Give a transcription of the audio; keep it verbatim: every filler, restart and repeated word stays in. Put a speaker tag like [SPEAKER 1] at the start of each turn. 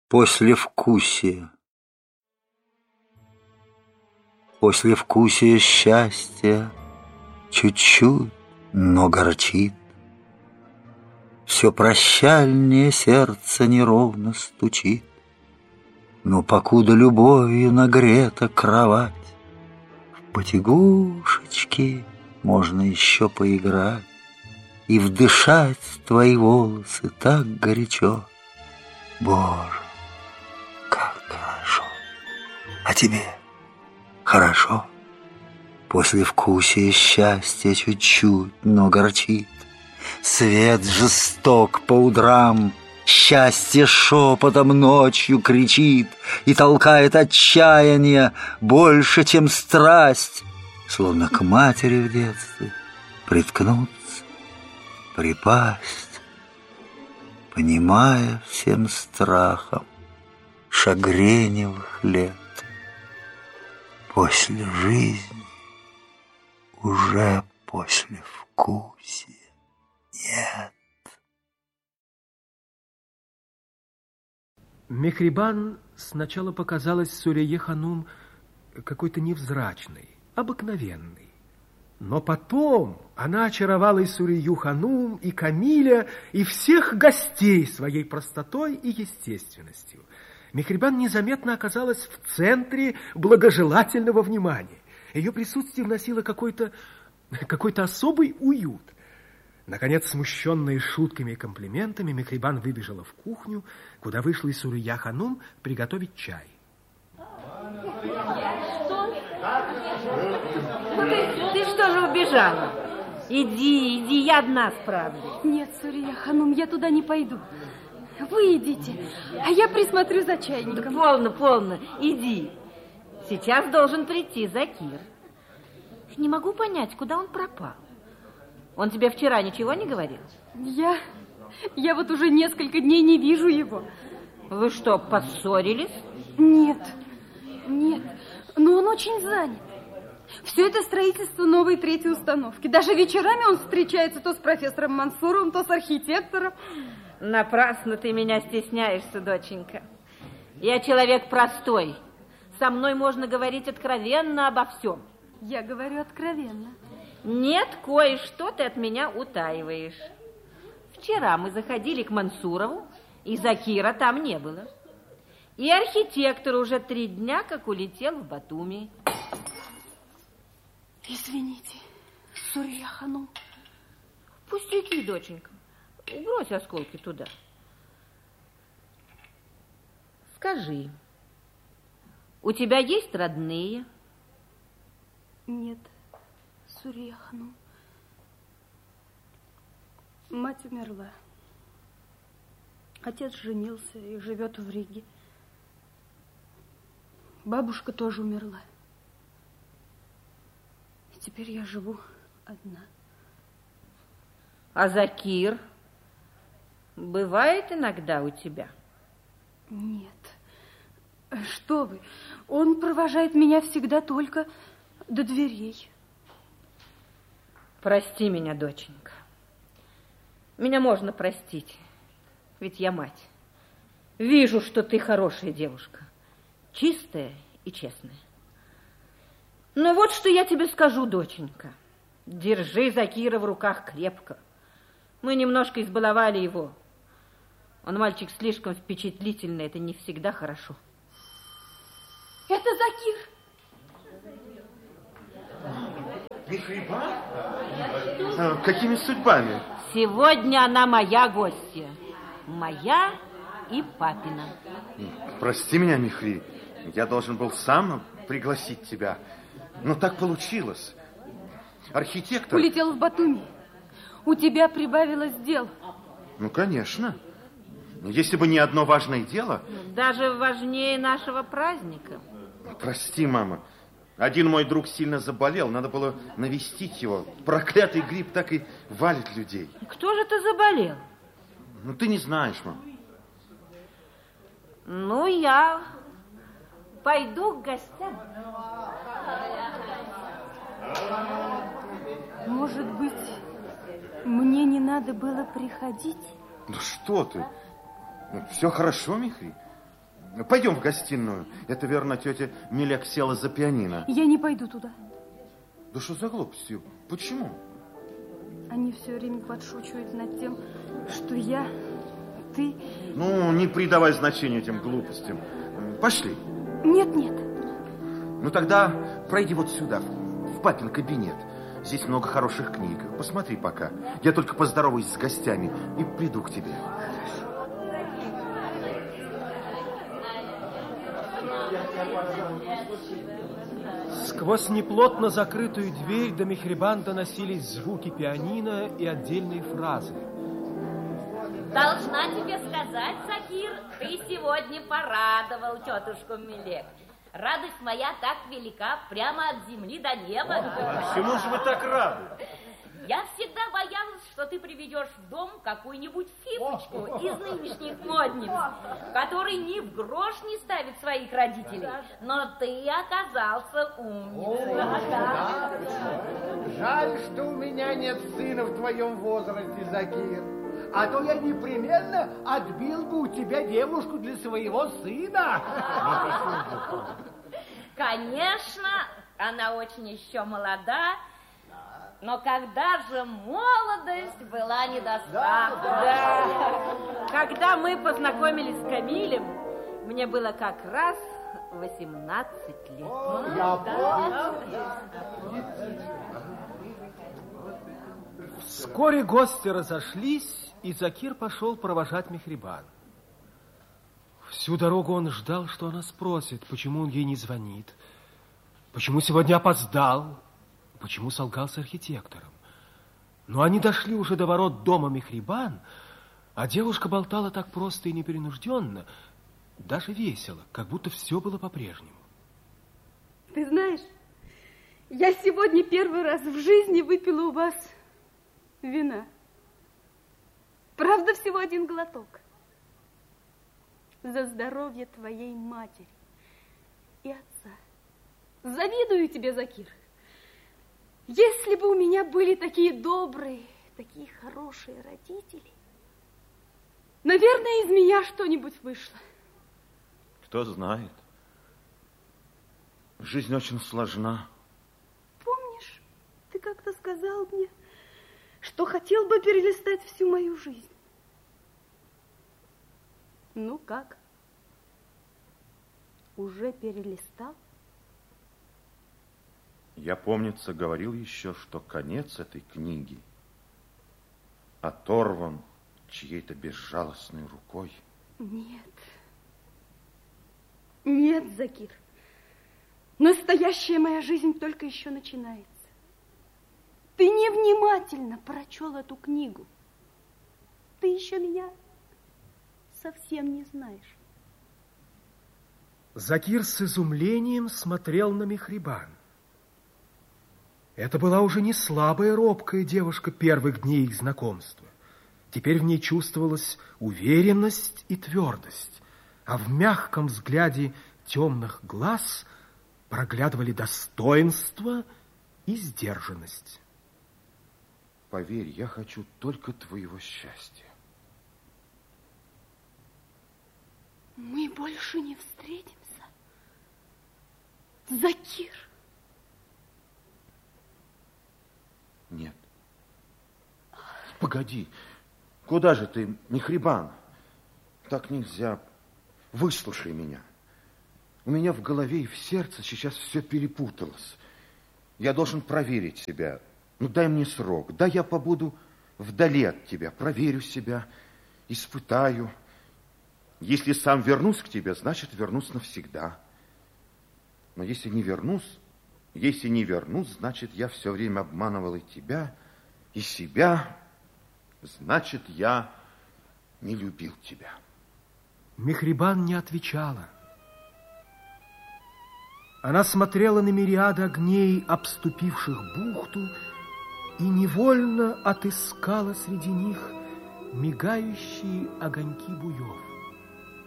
[SPEAKER 1] Послевкусие. Послевкусие счастья чуть-чуть, но горчит. Все прощальнее сердце неровно стучит. Но покуда любовью нагрета кровать, в потягушечки можно еще поиграть и вдышать твои волосы так горячо. Боже, как хорошо! А тебе хорошо? Послевкусие счастья чуть-чуть, но горчит. Свет жесток по утрам, счастье шепотом ночью кричит и толкает отчаяние больше, чем страсть, словно к матери в детстве приткнуться, припасть, понимая всем страхом шагреневых лет. После жизни уже послевкусия нет.
[SPEAKER 2] Мехрибан сначала показалась Сурейе Ханум какой-то невзрачной, обыкновенной. Но потом она очаровала и Сурейю Ханум, и Камиля, и всех гостей своей простотой и естественностью. Мехрибан незаметно оказалась в центре благожелательного внимания. Ее присутствие вносило какой-то какой-то особый уют. Наконец, смущенная шутками и комплиментами, Мехрибан выбежала в кухню, куда вышла и Сурейя Ханум приготовить чай.
[SPEAKER 3] Что? Ты, ты что же убежала? Иди, иди, я одна справлюсь.
[SPEAKER 4] Нет, Сурейя Ханум, я туда не пойду. Вы идите, а я присмотрю за чайником.
[SPEAKER 3] Да полно, полно, иди. Сейчас должен прийти Закир. Не могу понять, куда он пропал. Он тебе вчера ничего не говорил?
[SPEAKER 4] Я... Я вот уже несколько дней не вижу его.
[SPEAKER 3] Вы что, поссорились?
[SPEAKER 4] Нет, нет, но он очень занят. Все это строительство новой третьей установки. Даже вечерами он встречается то с профессором Мансуровым, то с архитектором.
[SPEAKER 3] Напрасно ты меня стесняешься, доченька. Я человек простой. Со мной можно говорить откровенно обо всем.
[SPEAKER 4] Я говорю откровенно.
[SPEAKER 3] Нет, кое-что ты от меня утаиваешь. Вчера мы заходили к Мансурову, и Закира там не было. И архитектор уже три дня как улетел в Батуми.
[SPEAKER 4] Извините, Сурейя Ханум.
[SPEAKER 3] Пустяки, доченька. Брось осколки туда. Скажи, у тебя есть родные?
[SPEAKER 4] Нет, Сурейя Ханум. Мать умерла. Отец женился и живет в Риге. Бабушка тоже умерла. И теперь я живу одна.
[SPEAKER 3] А Закир бывает иногда у тебя?
[SPEAKER 4] Нет. Что вы? Он провожает меня всегда только до дверей.
[SPEAKER 3] Прости меня, доченька. Меня можно простить, ведь я мать. Вижу, что ты хорошая девушка, чистая и честная. Но вот что я тебе скажу, доченька. Держи Закира в руках крепко. Мы немножко избаловали его. Он мальчик слишком впечатлительный, это не всегда хорошо.
[SPEAKER 4] Это Закир.
[SPEAKER 5] Мехрибан? А, какими судьбами?
[SPEAKER 3] Сегодня она моя гостья. Моя и папина.
[SPEAKER 5] Прости меня, Мехри. Я должен был сам пригласить тебя. Но так получилось. Архитектор...
[SPEAKER 4] Улетел в Батуми. У тебя прибавилось дел.
[SPEAKER 5] Ну, конечно. Если бы не одно важное дело...
[SPEAKER 3] Даже важнее нашего праздника.
[SPEAKER 5] Прости, мама. Один мой друг сильно заболел. Надо было навестить его. Проклятый грипп так и валит людей.
[SPEAKER 3] Кто же ты заболел?
[SPEAKER 5] Ну, ты не знаешь, мама.
[SPEAKER 3] Ну, я пойду к гостям.
[SPEAKER 4] Может быть, мне не надо было приходить?
[SPEAKER 5] Ну, что ты? Ну, все хорошо, Михри. Пойдем в гостиную. Это, верно, тетя Милек села за пианино.
[SPEAKER 4] Я не пойду туда.
[SPEAKER 5] Да что за глупости? Почему?
[SPEAKER 4] Они все время подшучивают над тем, что я, ты...
[SPEAKER 5] Ну, не придавай значения этим глупостям. Пошли.
[SPEAKER 4] Нет, нет.
[SPEAKER 5] Ну, тогда пройди вот сюда, в папин кабинет. Здесь много хороших книг. Посмотри пока. Я только поздороваюсь с гостями и приду к тебе.
[SPEAKER 2] Сквозь неплотно закрытую дверь до Мехрибан доносились звуки пианино и отдельные фразы.
[SPEAKER 3] Должна тебе сказать, Закир, ты сегодня порадовал тетушку Милек. Радость моя так велика, прямо от земли до неба.
[SPEAKER 2] Почему же вы так рады?
[SPEAKER 3] Я всегда боялась, что ты приведешь в дом какую-нибудь фифочку из нынешних модниц, который ни в грош не ставит своих родителей. Но ты оказался умницей.
[SPEAKER 6] Жаль, что у меня нет сына в твоем возрасте, Закир. А то я непременно отбил бы у тебя девушку для своего сына.
[SPEAKER 3] Конечно, она очень еще молода, но когда же молодость была недостаточна. Да. Когда мы познакомились с Камилем, мне было как раз восемнадцать лет.
[SPEAKER 6] Я помню.
[SPEAKER 2] Вскоре гости разошлись, и Закир пошел провожать Мехрибан. Всю дорогу он ждал, что она спросит, почему он ей не звонит, почему сегодня опоздал, почему солгал с архитектором. Но они дошли уже до ворот дома Мехрибан, а девушка болтала так просто и непринужденно, даже весело, как будто все было по-прежнему.
[SPEAKER 4] Ты знаешь, я сегодня первый раз в жизни выпила у вас вина. Правда, всего один глоток. За здоровье твоей матери и отца. Завидую тебе, Закир. Если бы у меня были такие добрые, такие хорошие родители, наверное, из меня что-нибудь вышло.
[SPEAKER 5] Кто знает. Жизнь очень сложна.
[SPEAKER 4] Помнишь, ты как-то сказал мне, что хотел бы перелистать всю мою жизнь? Ну как? Уже перелистал?
[SPEAKER 5] Я, помнится, говорил еще, что конец этой книги оторван чьей-то безжалостной рукой.
[SPEAKER 4] Нет. Нет, Закир. Настоящая моя жизнь только еще начинается. Ты невнимательно прочел эту книгу. Ты еще меня совсем не знаешь.
[SPEAKER 2] Закир с изумлением смотрел на Мехрибан. Это была уже не слабая, робкая девушка первых дней их знакомства. Теперь в ней чувствовалась уверенность и твердость, а в мягком взгляде темных глаз проглядывали достоинство и сдержанность.
[SPEAKER 5] Поверь, я хочу только твоего счастья.
[SPEAKER 4] Мы больше не встретимся, Закир.
[SPEAKER 5] Нет. Погоди. Куда же ты, Мехрибан? Так нельзя. Выслушай меня. У меня в голове и в сердце сейчас все перепуталось. Я должен проверить себя. Ну, дай мне срок. Да, я побуду вдали от тебя, проверю себя, испытаю. Если сам вернусь к тебе, значит, вернусь навсегда. Но если не вернусь, если не вернусь, значит, я все время обманывал и тебя, и себя. Значит, я не любил тебя.
[SPEAKER 2] Мехрибан не отвечала. Она смотрела на мириады огней, обступивших бухту, и невольно отыскала среди них мигающие огоньки буев.